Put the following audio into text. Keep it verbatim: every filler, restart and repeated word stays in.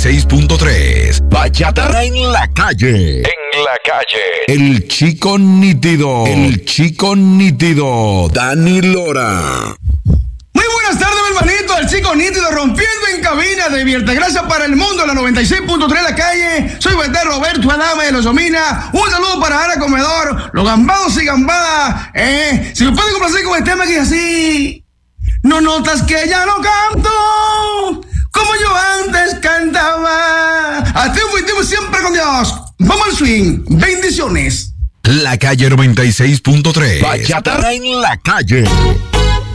seis punto tres. Bachata en la calle. En la calle. El chico nítido. El chico nítido. Dani Lora. Muy buenas tardes, mi hermanito, el chico nítido rompiendo en cabina de Viertegracia para el mundo, la noventa y seis punto tres La Calle. Soy Beté Roberto Adame de Los Domina. Un saludo para Ana Comedor, los gambados y gambadas. Eh, si me pueden complacer con el tema que es así. No notas que ya no canto como yo antes cantaba. Hasta un tiempo siempre con Dios. Vamos al swing. Bendiciones. La Calle noventa y seis punto tres. Bachata en la calle.